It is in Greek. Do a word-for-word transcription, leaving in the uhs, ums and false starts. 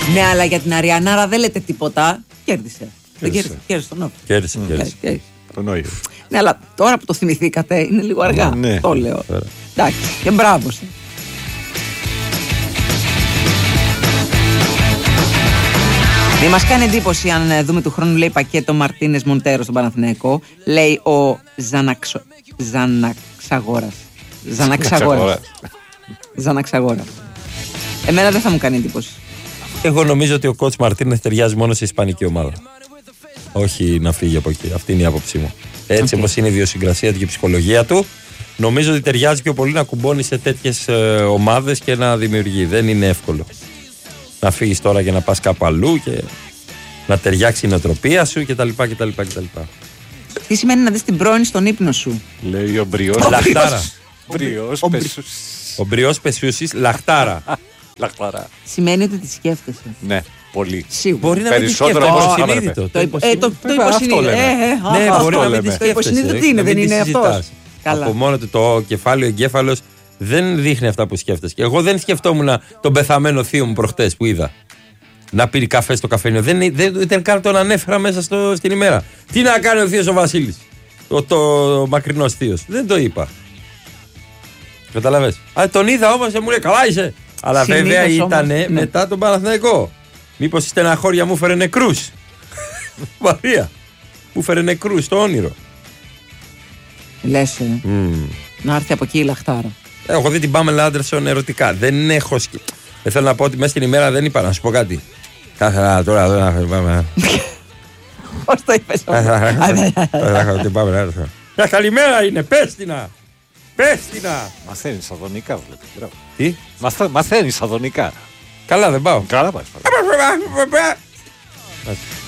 Ναι, αλλά για την Αριανάρα δεν λέτε τίποτα. Κέρδισε. Δεν κέρδισε. Κέρδισε τον Όφη. Κέρδισε. κέρδισε. Τον Όφη. Ναι, αλλά τώρα που το θυμηθήκατε είναι λίγο αργά. Ναι. Το λέω. Εντάξει. Και μπράβο. Μη μας κάνει εντύπωση αν δούμε του χρόνου, λέει, πακέτο Μαρτίνες Μοντέρο στον Παναθηναϊκό. Λέει ο Ζαναξο... Ζαναξαγόρας. Ζαναξαγόρας. Ζαναξαγόρας. Εμένα δεν θα μου κάνει εντύπωση. Εγώ νομίζω ότι ο coach Μαρτίνες ταιριάζει μόνο σε ισπανική ομάδα. Όχι να φύγει από εκεί. Αυτή είναι η άποψή μου. Έτσι, okay. όπως είναι η ιδιοσυγκρασία του και η ψυχολογία του, νομίζω ότι ταιριάζει πιο πολύ να κουμπώνει σε τέτοιες ε, ομάδες και να δημιουργεί. Δεν είναι εύκολο να φύγεις τώρα και να πας κάπου αλλού και να ταιριάξει η νοοτροπία σου κτλ. κτλ, κτλ. Τι σημαίνει να δεις την πρώην στον ύπνο σου? Λέει ο Μπριός. Λαχτάρα. Ο Μπριός Πεσούσης, λαχτάρα. Λαχτάρα. Σημαίνει ότι τη σκέφτεσαι. Ναι, πολύ. Σίγουρα. Μπορεί να μην τη σκέφτεσαι. Το υποσυνείδητο. Ναι, μπορεί να μην τη σκέφτεσαι. Το υποσυνείδητο τι είναι, δεν είναι αυτό. Από μόνο του το κεφάλαιο, εγκέφαλος δεν δείχνει αυτά που σκέφτεσαι. Και εγώ δεν σκεφτόμουν τον πεθαμένο θείο μου προχτές που είδα να πήρε καφέ στο καφένιο. Δεν, δεν ήταν καν τον ανέφερα μέσα στο, στην ημέρα. Τι να κάνει ο θείος ο Βασίλης, ο το μακρινός θείος. Δεν το είπα. Καταλαβες. Α, τον είδα όμως και μου λέει καλά είσαι. Αλλά συνήθως βέβαια ήταν ναι. μετά τον Παναθηναϊκό. Μήπως η στεναχώρια μου φέρε νεκρούς. Μαρία. Μου φέρε νεκρούς στο όνειρο. Λες ε. mm. να έρθει από εκεί η λαχτάρα. Έχω δει την Πάμελα Άντερσον ερωτικά. Δεν έχω σκι... Δεν θέλω να πω ότι μέσα στην ημέρα δεν είπα να σου πω κάτι. Κάθερα τώρα εδώ να πάμε. Πώς το είπες όμως? Έχω την Πάμελα Άντερσον. Για καλημέρα είναι, πες την να. Πες την να. Μαθαίνεις αδωνικά βλέπεις. Τι? Μαθαίνεις αδωνικά. Καλά δεν πάω. Καλά πας.